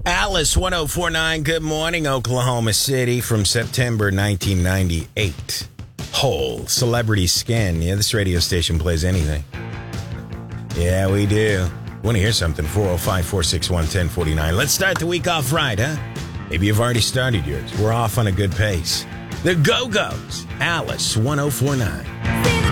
Alice 1049, good morning, Oklahoma City from September 1998. Whole celebrity skin. Yeah, this radio station plays anything. Yeah, we do. Want to hear something? 405-461-1049. Let's start the week off right, huh? Maybe you've already started yours. We're off on a good pace. The Go-Go's, Alice 1049.